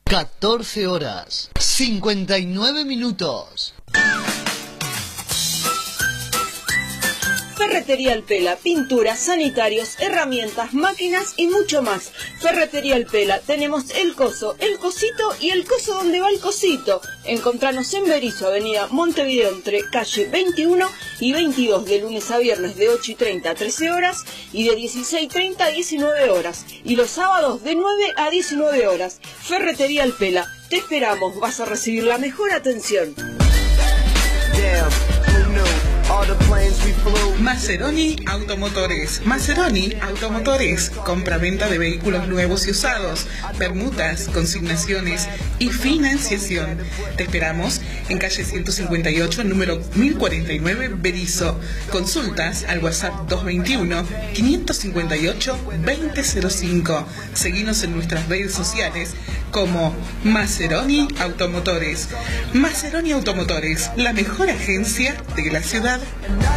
14 horas, 59 minutos. Ferretería El Pela, pinturas, sanitarios, herramientas, máquinas y mucho más. Ferretería El Pela, tenemos el coso, el cosito y el coso donde va el cosito. Encontranos en Berisso, avenida Montevideo, entre calle 21 y 22, de lunes a viernes de 8:30 a 13 horas y de 16:30 a 19 horas. Y los sábados de 9 a 19 horas. Ferretería El Pela, te esperamos, vas a recibir la mejor atención. Maseroni Automotores. Maseroni Automotores. Compra-venta de vehículos nuevos y usados, permutas, consignaciones y financiación. Te esperamos en calle 158, número 1049, Berisso. Consultas al WhatsApp 221-558-2005. Seguinos en nuestras redes sociales como Maseroni Automotores. Maseroni Automotores, la mejor agencia de la ciudad.